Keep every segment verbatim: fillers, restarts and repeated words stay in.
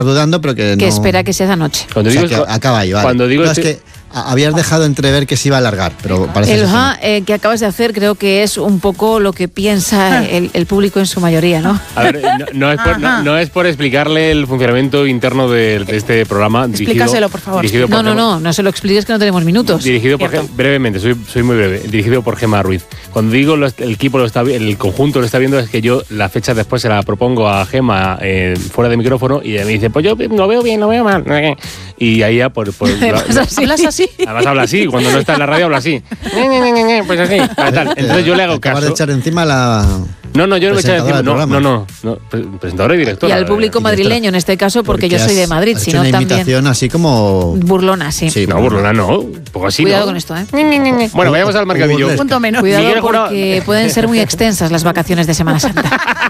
dudando, pero que, que no... espera que sea esa noche. Cuando o sea, digo, que a caballo, vale. Cuando digo no, este... es que habías dejado entrever que se iba a alargar, pero parece el que ja eh, que acabas de hacer creo que es un poco lo que piensa el, el público en su mayoría, ¿no? A ver, no, no, es por, no, no es por explicarle el funcionamiento interno de, de este programa. Explícaselo, por favor. Por no, no, no, no se lo expliques que no tenemos minutos. Dirigido por, brevemente, soy, soy muy breve, dirigido por Gemma Ruiz. Cuando digo lo, el equipo lo está el conjunto lo está viendo, es que yo la fecha después se la propongo a Gemma eh, fuera de micrófono y ella me dice, pues yo lo veo bien, lo veo mal. Y ahí ya por... por ¿Hablas así? Además habla así, cuando no está en la radio habla así. Pues así, tal. Entonces yo le hago caso. Acabas de echar encima la... No, no, yo no me eché encima. No, no, no, no. Presentadora y directora. Y al público madrileño en este caso, porque, porque yo soy de Madrid, has sino hecho una también. Imitación así como. Burlona, sí. Sí, no, burlona no. Un poco así. Cuidado ¿no? con esto, ¿eh? Bueno, vayamos al mercadillo. Un punto menos. Cuidado porque pueden ser muy extensas las vacaciones de Semana Santa.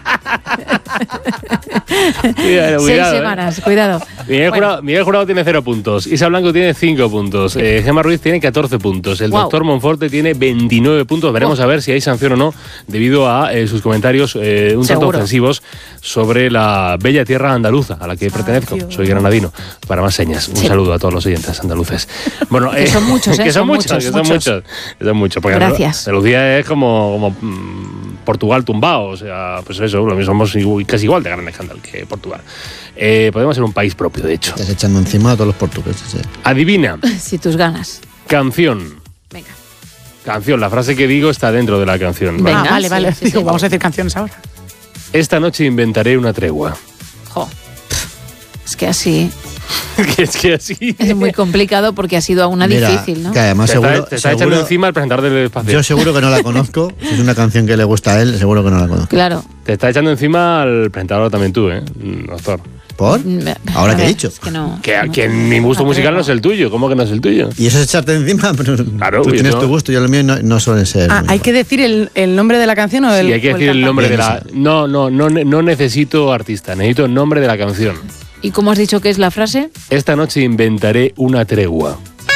Cuidado, Seis cuidado, semanas, eh. cuidado. Miguel, bueno. Jurado, Miguel Jurado tiene cero puntos. Isa Blanco tiene cinco puntos. Eh, Gemma Ruiz tiene catorce puntos. El wow. doctor Monforte tiene veintinueve puntos. Veremos oh. a ver si hay sanción o no debido a eh, sus comentarios eh, un Seguro. tanto ofensivos sobre la bella tierra andaluza a la que pertenezco. Dios. Soy granadino. Para más señas, un sí. saludo a todos los oyentes andaluces. Bueno, que eh, son muchos, ¿eh? Que son, son muchos, muchos, que son muchos. muchos. Que son muchos. Porque gracias. Andalucía es como, como mmm, Portugal tumbado. O sea, pues eso, lo mismo somos casi igual de grande que Portugal. Eh, podemos ser un país propio, de hecho. Estás echando encima a todos los portugueses. ¿eh? Adivina. Si tus ganas. Canción. Venga. Canción. La frase que digo está dentro de la canción. Venga, ah, vale, vale. Sí, digo, sí. Vamos a decir canciones ahora. Esta noche inventaré una tregua. Jo. Es que así... es que así... Es muy complicado porque ha sido una Mira, difícil, ¿no? Que además te seguro... Está, te está seguro, echando encima el presentador del espacio. Yo seguro que no la conozco. Si es una canción que le gusta a él, seguro que no la conozco. Claro. Te está echando encima al presentador también tú, ¿eh, doctor? ¿Por? ¿Ahora qué he dicho? Es que no, que, no, que no, mi gusto no, musical no. no es el tuyo. ¿Cómo que no es el tuyo? Y eso es echarte encima. Pero claro, tú tienes no. tu gusto, yo lo mío no, no suele ser. Ah, ¿hay que decir el, el nombre de la canción o el Sí, hay que decir el, el nombre de la... No, no, no, no necesito artista, necesito el nombre de la canción. ¿Y cómo has dicho que es la frase? Esta noche inventaré una tregua.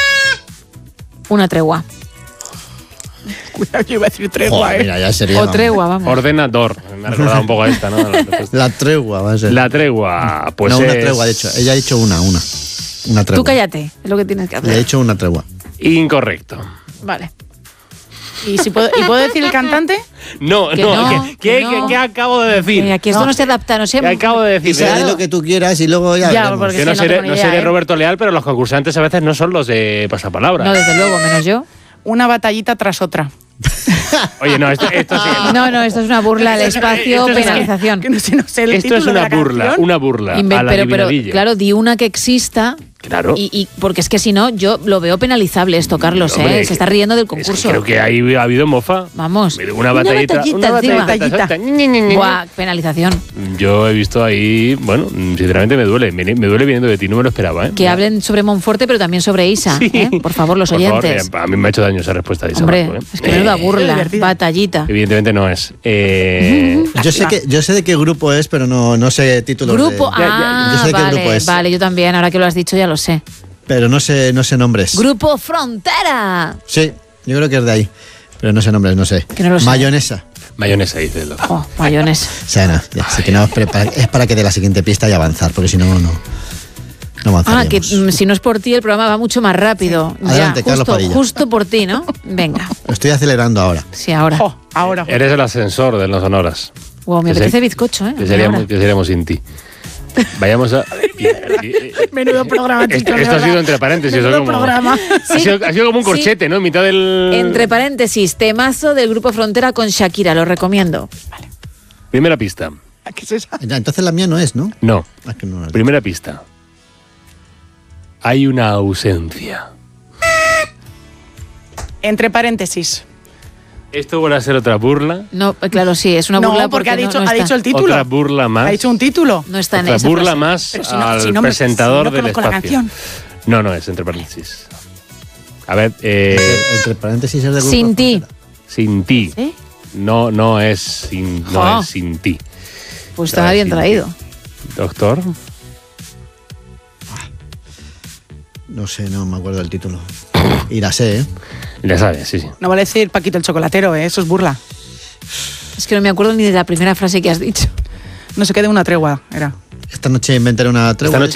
Una tregua. Cuidado, yo iba a decir tregua, Joder, ¿eh? mira, ya sería, o tregua, vamos. Ordenador. Me ha recordado un poco a esta, ¿no? La, la tregua, va a ser. La tregua, pues no, es... una tregua, de hecho. Ella ha dicho una, una. Una tregua. Tú cállate, es lo que tienes que hacer. Le he dicho una tregua. Incorrecto. Vale. ¿Y, si puedo, ¿Y puedo decir el cantante? No, que no, no ¿qué, qué, no. ¿qué acabo de decir? Eh, aquí esto no, no se adapta, no sé. ¿Qué acabo de decir? Y claro. Sé lo que tú quieras y luego ya, ya veremos. Yo no, no seré, no idea, seré ¿eh? Roberto Leal, pero los concursantes a veces no son los de pasapalabra. No, desde luego, menos yo. Una batallita tras otra. Oye, no, esto, esto sí. No, no, esto es una burla al espacio, esto es penalización. Que no sé, no sé el esto es una burla, canción. una burla. Inve a la pero, pero, adivinadilla. claro, di una que exista. Claro. Y, y porque es que si no, yo lo veo penalizable esto, Carlos, Hombre, ¿eh? Se está riendo del concurso. Es que creo que ahí ha habido mofa. Vamos. Una batallita. Una batallita, una batallita. Buah, penalización. Yo he visto ahí, bueno, sinceramente me duele. Me, me duele viniendo de ti, no me lo esperaba, ¿eh? Que hablen sobre Monforte, pero también sobre Isa, sí. ¿eh? Por favor, los Por oyentes. Favor, a mí me ha hecho daño esa respuesta de Isa. Hombre, Marco, ¿eh? es que menuda burla, batallita. Evidentemente no es. Eh... Yo sé que yo sé de qué grupo es, pero no, no sé títulos. Grupo, de... ah, yo sé de qué vale, grupo es. vale, yo también, ahora que lo has dicho ya lo sé. Pero no sé, no sé nombres. Grupo Frontera. Sí, yo creo que es de ahí. Pero no sé nombres, no sé. Que no lo sé. Mayonesa. Mayonesa, dice el doctor. Oh, mayonesa. O sea, no, ya, así que no, es para, es para que de la siguiente pista y avanzar, porque si no, no, no avanzaríamos. Ah, que mm, si no es por ti, el programa va mucho más rápido. Sí. Adelante, ya, Carlos justo, Padilla. justo por ti, ¿no? Venga. Lo estoy acelerando ahora. Sí, ahora. Oh, ahora. Eres el ascensor de los sonoras. Wow, me que apetece ser, bizcocho, ¿eh? Que seríamos, que seríamos sin ti. Vayamos a... Menudo programa, chicos. Esto, esto ha sido entre paréntesis. Menudo como, programa. Sí, ha, sido, ha sido como un corchete, sí. ¿no? En mitad del... Entre paréntesis, temazo del Grupo Frontera con Shakira, lo recomiendo. Vale. Primera pista. ¿Qué es esa? Entonces la mía no es, ¿no? No. Ah, que no Primera pista. Hay una ausencia. Entre paréntesis. ¿Esto vuelve a ser otra burla? No, claro, sí, es una burla no, porque, porque ha, dicho, no, no ha dicho el título. Otra burla más. Ha dicho un título. No está en otra esa burla frase. más si no, al si no me, presentador si no del espacio. La canción. No, no, es entre paréntesis. A ver, eh, entre, entre paréntesis es de Grupo Sin ti. Sin ti. ¿Sí? No, no es sin, no oh. es sin ti. Pues estaba bien traído. Doctor. No sé, no me acuerdo del título. Y la sé, ¿eh? Ya sabes, sí, sí. No vale decir Paquito el chocolatero, ¿eh? Eso es burla. Es que no me acuerdo ni de la primera frase que has dicho. No se quede una tregua, era. Esta noche inventaré una tregua. Esta noche